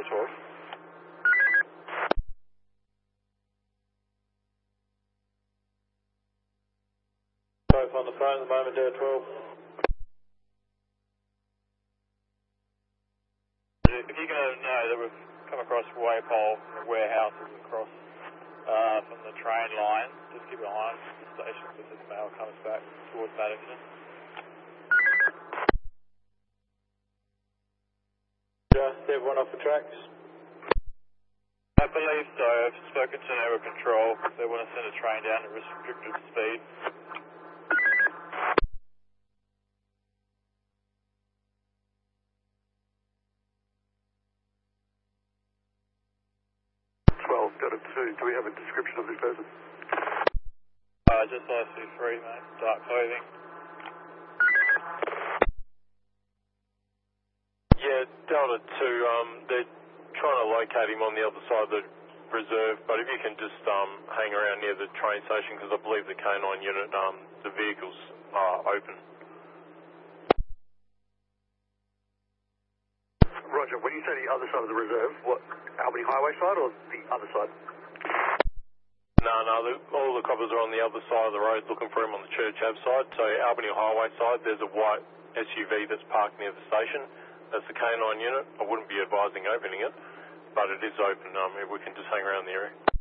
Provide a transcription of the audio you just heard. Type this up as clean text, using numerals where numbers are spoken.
12. Both on the phone at the moment, Dare 12. If you're going to know that we've come across Waypole warehouses across from the train line, just keep an eye on the station because this mail comes back towards Maddington. Just everyone off the tracks? I believe so. I've spoken to Network Control. They want to send a train down at restricted speed. Got a 2. Do we have a description of this person? Just IC3, mate. Dark clothing. Yeah, Delta 2, they're trying to locate him on the other side of the reserve, but if you can just hang around near the train station, because I believe the K9 unit, the vehicles are open. Roger, when you say the other side of the reserve, what, Albany Highway side or the other side? No, all the coppers are on the other side of the road looking for him on the Church Ave side. So Albany Highway side, there's a white SUV that's parked near the station. That's the K9 unit. I wouldn't be advising opening it, but it is open. If we can just hang around the area.